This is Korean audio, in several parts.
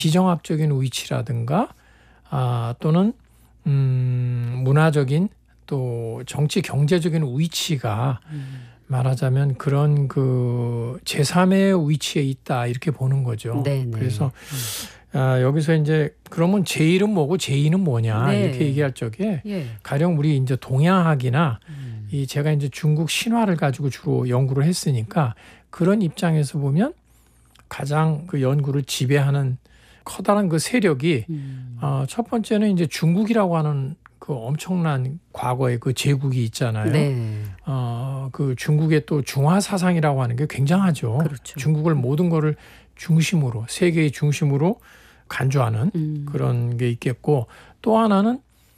지정학적인 위치라든가 또는 문화적인 또 정치 경제적인 위치가 말하자면 그런 그 제3의 위치에 있다 이렇게 보는 거죠. 네네. 그래서 여기서 이제 그러면 제1은 뭐고 제2는 뭐냐 네. 이렇게 얘기할 적에 예. 가령 우리 이제 동양학이나 이 제가 이제 중국 신화를 가지고 주로 연구를 했으니까 그런 입장에서 보면 가장 그 연구를 지배하는 커다란 그 세력이 첫 번째는 이제 중국이라고 하는 그 엄청난 과거의 그 제국이 있잖아요. 네. 그 중국의 또 중화 사상이라고 하는 게 굉장하죠. 그렇죠. 중국을 모든 거를 중심으로 세계의 중심으로 간주하는 그런 게 있겠고 또 하나는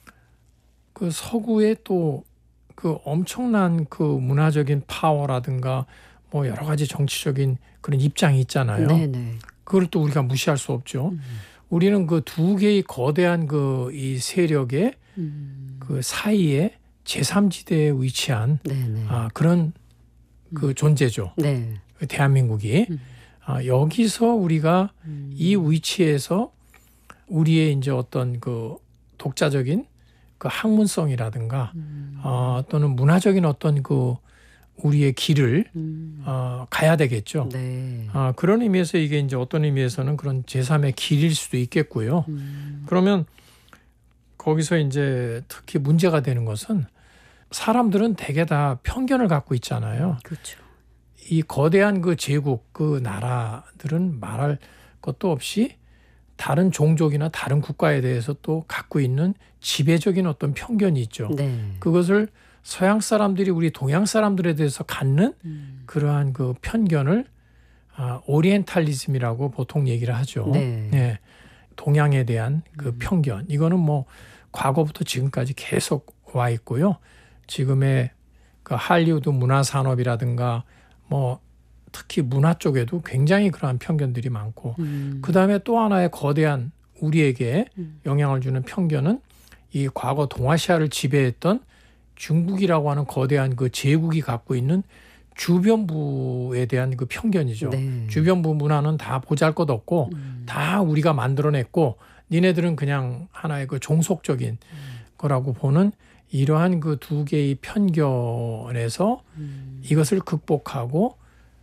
그 서구의 또 그 엄청난 그 문화적인 파워라든가 뭐 여러 가지 정치적인 그런 입장이 있잖아요. 네네. 그걸 또 우리가 무시할 수 없죠. 우리는 그 두 개의 거대한 그 이 세력의 그 사이에 제3지대에 위치한 네네. 그런 그 존재죠. 네. 대한민국이. 여기서 우리가 이 위치에서 우리의 이제 어떤 그 독자적인 그 학문성이라든가 또는 문화적인 어떤 그 우리의 길을 가야 되겠죠. 네. 그런 의미에서 이게 이제 어떤 의미에서는 그런 제3의 길일 수도 있겠고요. 그러면 거기서 이제 특히 문제가 되는 것은 사람들은 대개 다 편견을 갖고 있잖아요. 그렇죠. 이 거대한 그 제국 그 나라들은 말할 것도 없이 다른 종족이나 다른 국가에 대해서 또 갖고 있는 지배적인 어떤 편견이 있죠. 네. 그것을 서양 사람들이 우리 동양 사람들에 대해서 갖는 그러한 그 편견을 오리엔탈리즘이라고 보통 얘기를 하죠. 네. 네. 동양에 대한 그 편견. 이거는 뭐 과거부터 지금까지 계속 와 있고요. 지금의 그 할리우드 문화 산업이라든가 뭐 특히 문화 쪽에도 굉장히 그러한 편견들이 많고 그다음에 또 하나의 거대한 우리에게 영향을 주는 편견은 이 과거 동아시아를 지배했던 중국이라고 하는 거대한 그 제국이 갖고 있는 주변부에 대한 그 편견이죠. 네. 주변부 문화는 다 보잘것없고 다 우리가 만들어냈고 니네들은 그냥 하나의 그 종속적인 거라고 보는 이러한 그 두 개의 편견에서 이것을 극복하고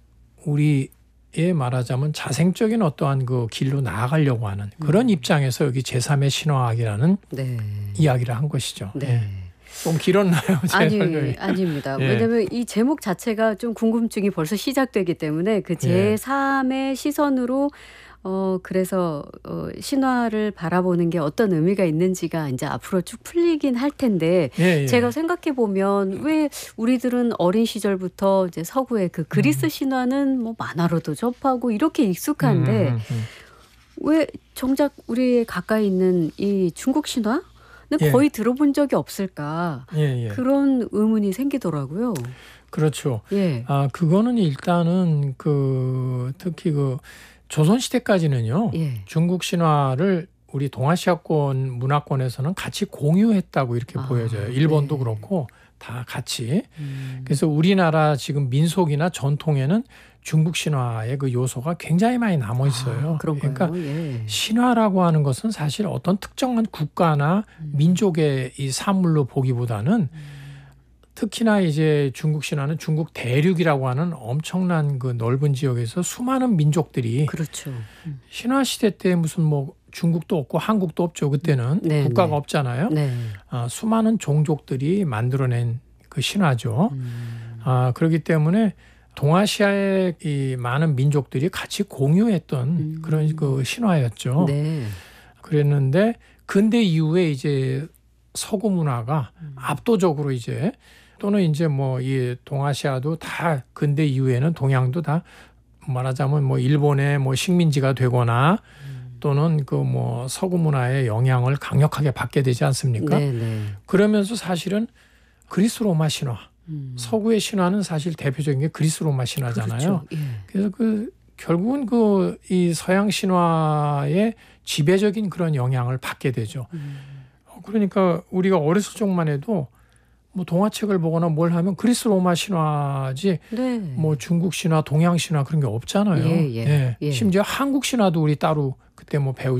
우리의 말하자면 자생적인 어떠한 그 길로 나아가려고 하는 그런 입장에서 여기 제3의 신화학이라는 네. 이야기를 한 것이죠. 네. 예. 좀 길었나요? 제 설명이? 아닙니다. 예. 왜냐하면 이 제목 자체가 좀 궁금증이 벌써 시작되기 때문에 그 제3의 시선으로 그래서 신화를 바라보는 게 어떤 의미가 있는지가 이제 앞으로 쭉 풀리긴 할 텐데 제가 생각해 보면 왜 우리들은 어린 시절부터 이제 서구의 그 그리스 신화는 뭐 만화로도 접하고 이렇게 익숙한데 왜 정작 우리 가까이 있는 이 중국 신화? 거의 들어본 적이 없을까 그런 의문이 생기더라고요. 그렇죠. 예. 그거는 일단은 그 특히 그 조선 시대까지는요. 중국 신화를 우리 동아시아권 문화권에서는 같이 공유했다고 이렇게 보여져요. 일본도 그렇고 다 같이. 그래서 우리나라 지금 민속이나 전통에는 중국 신화의 그 요소가 굉장히 많이 남아 있어요. 그러니까 신화라고 하는 것은 사실 어떤 특정한 국가나 민족의 이 사물로 보기보다는 특히나 이제 중국 신화는 중국 대륙이라고 하는 엄청난 그 넓은 지역에서 수많은 민족들이 그렇죠. 신화 시대 때 무슨 뭐 중국도 없고 한국도 없죠. 그때는 국가가 없잖아요. 수많은 종족들이 만들어낸 그 신화죠. 그렇기 때문에 동아시아의 이 많은 민족들이 같이 공유했던 그런 그 신화였죠. 그랬는데 근대 이후에 이제 서구 문화가 압도적으로 이제 또는 이제 뭐 이 동아시아도 다 근대 이후에는 동양도 다 말하자면 뭐 일본의 뭐 식민지가 되거나 또는 그 뭐 서구 문화의 영향을 강력하게 받게 되지 않습니까? 그러면서 사실은 그리스 로마 신화, 서구의 신화는 사실 대표적인 게 그리스 로마 신화잖아요. 그래서 그 결국은 그 이 서양 신화의 지배적인 그런 영향을 받게 되죠. 그러니까 우리가 어렸을 적만 해도 뭐 동화책을 보거나 뭘 하면 그리스 로마 신화지 뭐 중국 신화, 동양 신화 그런 게 없잖아요. 심지어 한국 신화도 우리 따로 그때 그때 뭐 배우